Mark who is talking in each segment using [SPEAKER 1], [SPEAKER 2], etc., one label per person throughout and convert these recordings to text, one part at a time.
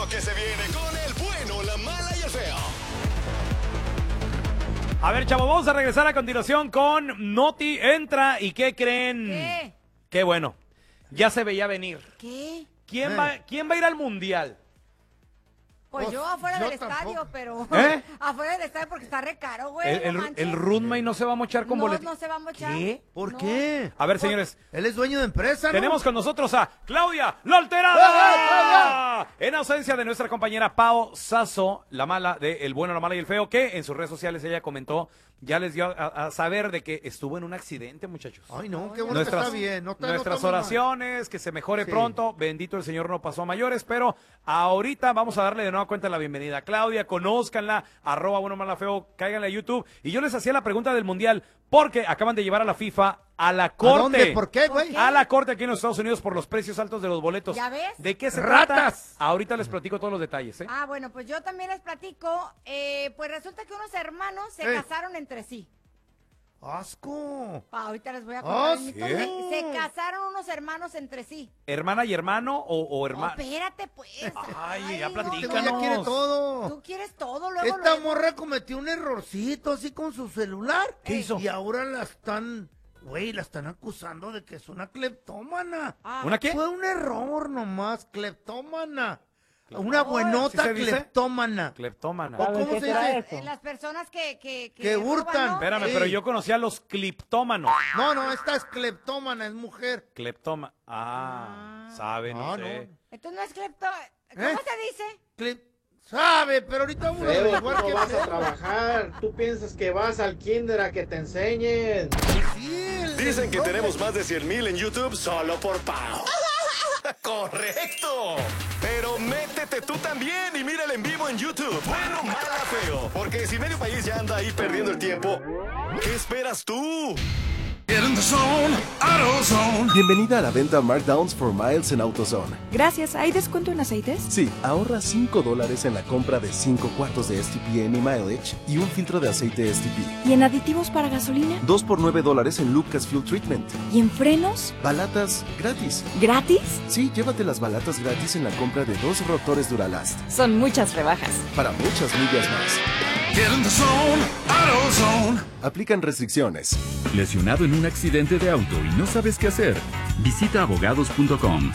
[SPEAKER 1] lo que se viene con el bueno, la mala y el feo.
[SPEAKER 2] A ver, chavos, vamos a regresar a continuación con Noti Entra. ¿Y qué creen?
[SPEAKER 3] ¿Qué?
[SPEAKER 2] Qué bueno. Ya se veía venir.
[SPEAKER 3] ¿Qué?
[SPEAKER 2] ¿Quién va a ir al Mundial?
[SPEAKER 3] Pues yo afuera
[SPEAKER 4] yo
[SPEAKER 3] del
[SPEAKER 4] tampoco.
[SPEAKER 3] estadio, pero...
[SPEAKER 2] ¿Eh?
[SPEAKER 3] Afuera del estadio porque está re caro, güey.
[SPEAKER 2] El Rudmay no se va a mochar con boletín.
[SPEAKER 3] No se va a mochar.
[SPEAKER 2] ¿Qué?
[SPEAKER 4] ¿Por
[SPEAKER 3] No.
[SPEAKER 4] qué?
[SPEAKER 2] A ver, señores.
[SPEAKER 4] Él es dueño de empresa, ¿no?
[SPEAKER 2] Tenemos con nosotros a Claudia La Alterada. En ausencia de nuestra compañera Pao Sasso, la mala de El Bueno, la Mala y el Feo, que en sus redes sociales ella comentó, ya les dio a saber de que estuvo en un accidente, muchachos.
[SPEAKER 4] Ay, no, qué bueno que está bien. No está
[SPEAKER 2] Nuestras
[SPEAKER 4] muy mal.
[SPEAKER 2] oraciones, que se mejore
[SPEAKER 4] Sí.
[SPEAKER 2] pronto. Bendito el Señor, no pasó a mayores, pero ahorita vamos a darle de nueva cuenta la bienvenida a Claudia. Conózcanla, @bueno, mala, feo, cáiganle a YouTube. Y yo les hacía la pregunta del Mundial, porque acaban de llevar a la FIFA a la corte.
[SPEAKER 4] ¿A dónde? ¿Por qué, güey?
[SPEAKER 2] A la corte aquí en los Estados Unidos por los precios altos de los boletos.
[SPEAKER 3] ¿Ya ves?
[SPEAKER 2] ¿De qué se
[SPEAKER 4] ¡Ratas!
[SPEAKER 2] trata? Ahorita les platico todos los detalles, ¿eh?
[SPEAKER 3] Ah, bueno, pues yo también les platico. Pues resulta que unos hermanos se casaron entre sí.
[SPEAKER 4] ¡Asco!
[SPEAKER 3] Ahorita les voy a contar.
[SPEAKER 4] ¿Sí?
[SPEAKER 3] Se casaron unos hermanos entre sí.
[SPEAKER 2] ¿Hermana y hermano o hermano?
[SPEAKER 3] Espérate, pues.
[SPEAKER 2] Ay, ya
[SPEAKER 3] no.
[SPEAKER 2] platica.
[SPEAKER 4] Este güey ya quiere todo.
[SPEAKER 3] Tú quieres todo, luego,
[SPEAKER 4] Esta
[SPEAKER 3] luego.
[SPEAKER 4] morra cometió un errorcito así con su celular.
[SPEAKER 2] ¿Qué hizo?
[SPEAKER 4] Y ahora la están acusando de que es una cleptómana.
[SPEAKER 3] Ah.
[SPEAKER 2] ¿Una qué?
[SPEAKER 4] Fue un error nomás, cleptómana. Una buenota
[SPEAKER 2] ¿Sí se dice?
[SPEAKER 4] cleptómana.
[SPEAKER 2] Cleptómana.
[SPEAKER 4] ¿O cómo se dice?
[SPEAKER 3] Las personas que
[SPEAKER 4] hurtan.
[SPEAKER 3] roban, ¿no?
[SPEAKER 2] Espérame,
[SPEAKER 4] Sí.
[SPEAKER 2] pero yo conocía a los cliptómanos.
[SPEAKER 4] No, esta es cleptómana, es mujer.
[SPEAKER 2] Cleptoma. Ah, sabe, no
[SPEAKER 4] Ah,
[SPEAKER 2] sé.
[SPEAKER 4] no.
[SPEAKER 3] Entonces no es clepto... ¿Cómo
[SPEAKER 4] ¿Eh?
[SPEAKER 3] se dice?
[SPEAKER 4] Sabe, pero ahorita vamos a
[SPEAKER 5] Feo, tú
[SPEAKER 4] averiguar
[SPEAKER 5] no
[SPEAKER 4] qué
[SPEAKER 5] vas a
[SPEAKER 4] pedo.
[SPEAKER 5] trabajar, tú piensas que vas al kinder a que te enseñen.
[SPEAKER 4] Sí,
[SPEAKER 1] Dicen que tenemos más de 100,000 en YouTube solo por Pau. ¡Correcto! Pero métete tú también y mírala en vivo en YouTube. Bueno, mala, feo. Porque si medio país ya anda ahí perdiendo el tiempo, ¿qué esperas tú?
[SPEAKER 6] Bienvenida a la venta Markdowns for Miles en AutoZone.
[SPEAKER 7] Gracias, ¿hay descuento en aceites?
[SPEAKER 6] Sí, ahorra $5 en la compra de 5 cuartos de STP Any Mileage y un filtro de aceite STP.
[SPEAKER 7] ¿Y en aditivos para gasolina?
[SPEAKER 6] 2 por $9 en Lucas Fuel Treatment.
[SPEAKER 7] ¿Y en frenos?
[SPEAKER 6] Balatas gratis.
[SPEAKER 7] ¿Gratis?
[SPEAKER 6] Sí, llévate las balatas gratis en la compra de 2 rotores Duralast.
[SPEAKER 7] Son muchas rebajas.
[SPEAKER 6] Para muchas millas más. Aplican restricciones.
[SPEAKER 8] ¿Lesionado en un accidente de auto y no sabes qué hacer? Visita abogados.com.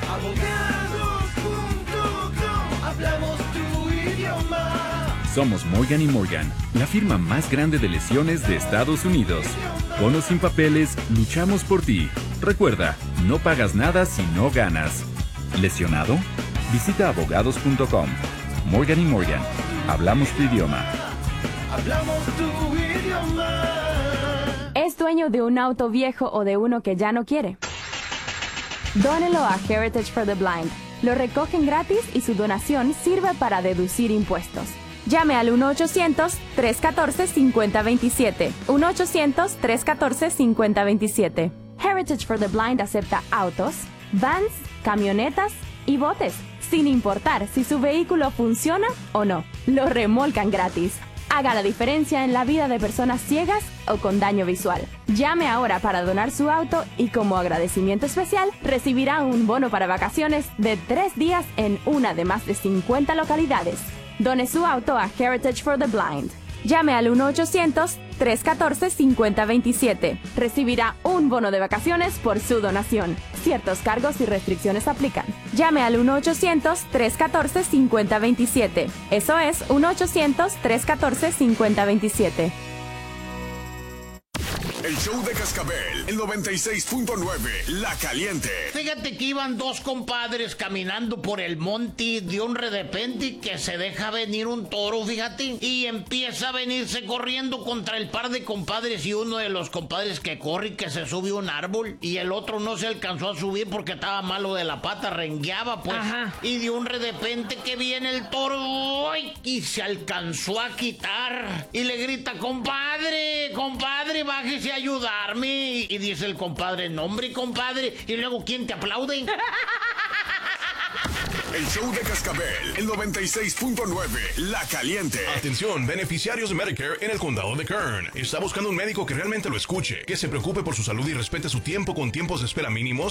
[SPEAKER 8] Somos Morgan & Morgan, la firma más grande de lesiones de Estados Unidos. Con o sin papeles, luchamos por ti. Recuerda, no pagas nada si no ganas. ¿Lesionado? Visita abogados.com. Morgan & Morgan, hablamos tu idioma.
[SPEAKER 9] ¿Es dueño de un auto viejo o de uno que ya no quiere? Dónelo a Heritage for the Blind. Lo recogen gratis y su donación sirve para deducir impuestos. Llame al 1-800-314-5027. 1-800-314-5027. Heritage for the Blind acepta autos, vans, camionetas y botes, sin importar si su vehículo funciona o no. Lo remolcan gratis. Haga la diferencia en la vida de personas ciegas o con daño visual. Llame ahora para donar su auto y como agradecimiento especial recibirá un bono para vacaciones de 3 días en una de más de 50 localidades. Done su auto a Heritage for the Blind. Llame al 1-800-314-5027. Recibirá un bono de vacaciones por su donación. Ciertos cargos y restricciones aplican. Llame al 1-800-314-5027. Eso es 1-800-314-5027.
[SPEAKER 1] El show de Cascabel, el 96.9, La Caliente.
[SPEAKER 10] Fíjate que iban dos compadres caminando por el monte de un de repente que se deja venir un toro, fíjate, y empieza a venirse corriendo contra el par de compadres y uno de los compadres que corre y que se sube a un árbol y el otro no se alcanzó a subir porque estaba malo de la pata, rengueaba pues.
[SPEAKER 7] Ajá.
[SPEAKER 10] Y de un de repente que viene el toro ¡ay! Y se alcanzó a quitar y le grita, compadre, bájese a ayudarme. Y dice el compadre, no hombre, compadre. Y luego, ¿quién te aplaude?
[SPEAKER 1] El show de Cascabel, el 96.9, La Caliente.
[SPEAKER 11] Atención, beneficiarios de Medicare en el condado de Kern. ¿Está buscando un médico que realmente lo escuche, que se preocupe por su salud y respete su tiempo con tiempos de espera mínimos?